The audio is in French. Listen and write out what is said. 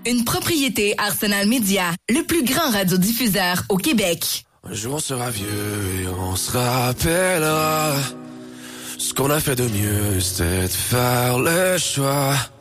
Une propriété Arsenal Média, le plus grand radiodiffuseur au Québec. Un jour on sera vieux et on se rappellera. Ce qu'on a fait de mieux, c'était de faire le choix